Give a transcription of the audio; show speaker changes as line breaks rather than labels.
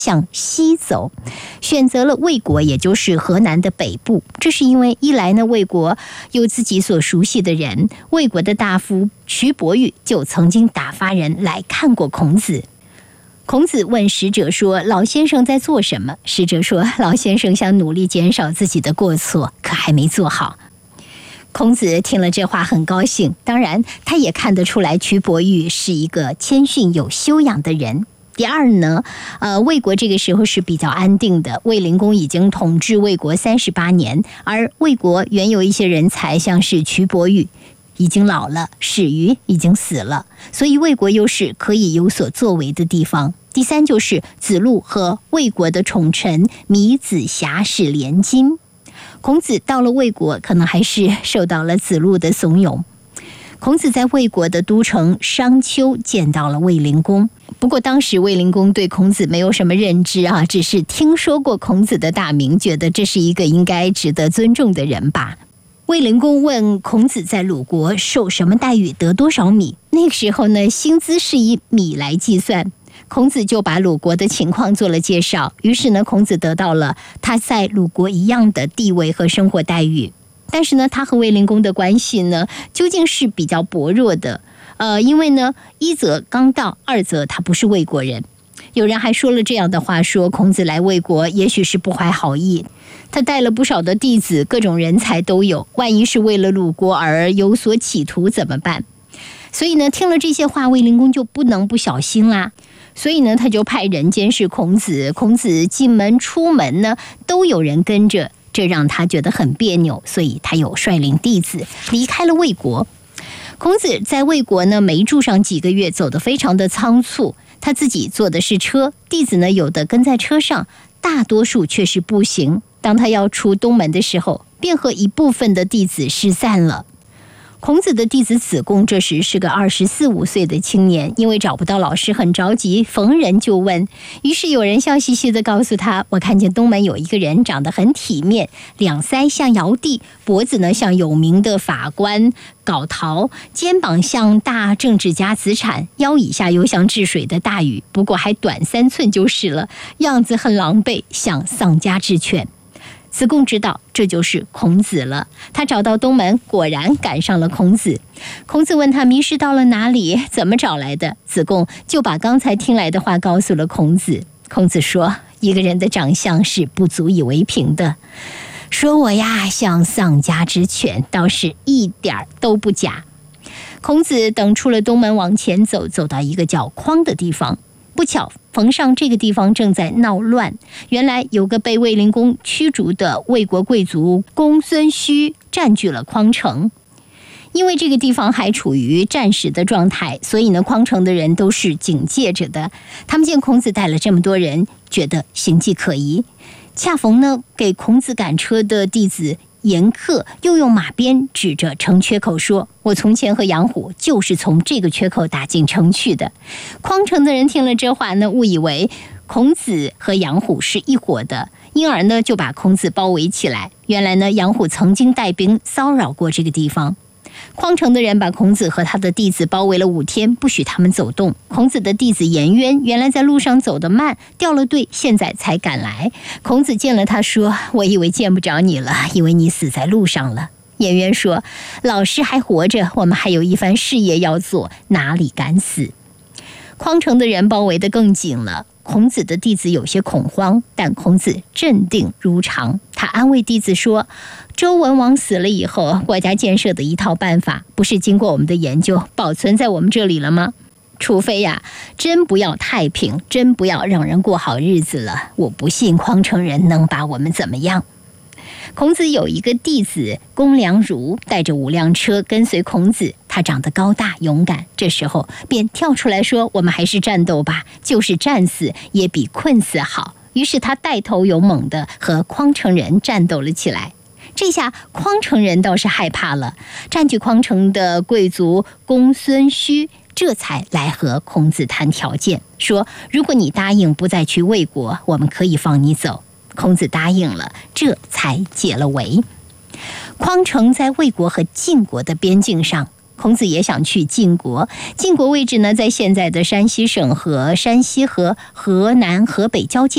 向西走，选择了魏国，也就是河南的北部。这是因为一来呢，魏国有自己所熟悉的人，魏国的大夫瞿伯玉就曾经打发人来看过孔子。孔子问使者说：“老先生在做什么？”使者说：“老先生想努力减少自己的过错，可还没做好。”孔子听了这话很高兴，当然他也看得出来瞿伯玉是一个谦逊有修养的人。第二呢，魏国这个时候是比较安定的，卫灵公已经统治魏国38年，而魏国原有一些人才，像是瞿伯玉已经老了，史瑜已经死了，所以魏国又是可以有所作为的地方。第三就是子路和魏国的宠臣糜子瑕是联姻。孔子到了魏国，可能还是受到了子路的怂恿。孔子在魏国的都城商丘见到了卫灵公，不过当时卫灵公对孔子没有什么认知啊，只是听说过孔子的大名，觉得这是一个应该值得尊重的人吧。卫灵公问孔子在鲁国受什么待遇，得多少米？那个时候呢，薪资是以米来计算。孔子就把鲁国的情况做了介绍，于是呢，孔子得到了他在鲁国一样的地位和生活待遇。但是呢，他和卫灵公的关系呢，究竟是比较薄弱的。因为呢，一则刚到，二则他不是魏国人。有人还说了这样的话，说孔子来魏国也许是不怀好意，他带了不少的弟子，各种人才都有，万一是为了鲁国而有所企图怎么办？所以呢，听了这些话，卫灵公就不能不小心啦。所以呢，他就派人监视孔子，孔子进门出门呢，都有人跟着，这让他觉得很别扭，所以他又率领弟子离开了魏国。孔子在魏国呢，没住上几个月，走得非常的仓促。他自己坐的是车，弟子呢有的跟在车上，大多数却是步行。当他要出东门的时候，便和一部分的弟子失散了。孔子的弟子子贡这时是个24、25岁的青年，因为找不到老师很着急，逢人就问。于是有人笑嘻嘻地告诉他：“我看见东门有一个人长得很体面，两腮像尧帝，脖子呢像有名的法官皋陶，肩膀像大政治家子产，腰以下又像治水的大禹，不过还短3寸就是了，样子很狼狈，像丧家之犬。”子贡知道这就是孔子了，他找到东门，果然赶上了孔子。孔子问他迷失到了哪里，怎么找来的？子贡就把刚才听来的话告诉了孔子。孔子说，一个人的长相是不足以为凭的，说我呀像丧家之犬，倒是一点都不假。孔子等出了东门往前走，走到一个叫匡的地方，不巧逢上这个地方正在闹乱。原来有个被卫灵公驱逐的魏国贵族公孙胥占据了匡城。因为这个地方还处于战时的状态，所以呢，匡城的人都是警戒着的。他们见孔子带了这么多人，觉得形迹可疑。恰逢呢，给孔子赶车的弟子严克又用马鞭指着城缺口说，我从前和杨虎就是从这个缺口打进城去的。匡城的人听了这话呢，误以为孔子和杨虎是一伙的，因而呢就把孔子包围起来。原来呢，杨虎曾经带兵骚扰过这个地方。匡城的人把孔子和他的弟子包围了5天，不许他们走动。孔子的弟子颜渊原来在路上走得慢，掉了队，现在才赶来。孔子见了他说，我以为见不着你了，以为你死在路上了。颜渊说，老师还活着，我们还有一番事业要做，哪里敢死？匡城的人包围得更紧了。孔子的弟子有些恐慌，但孔子镇定如常。他安慰弟子说，周文王死了以后，国家建设的一套办法不是经过我们的研究保存在我们这里了吗？除非呀，真不要太平，真不要让人过好日子了，我不信匡城人能把我们怎么样。孔子有一个弟子公良孺，带着5辆车跟随孔子，他长得高大勇敢，这时候便跳出来说，我们还是战斗吧，就是战死也比困死好。于是他带头勇猛地和匡城人战斗了起来。这下匡城人倒是害怕了，占据匡城的贵族公孙胥这才来和孔子谈条件，说如果你答应不再去魏国，我们可以放你走。孔子答应了，这才解了围。匡城在魏国和晋国的边境上，孔子也想去晋国。晋国位置呢，在现在的山西省和山西和河南、河北交界。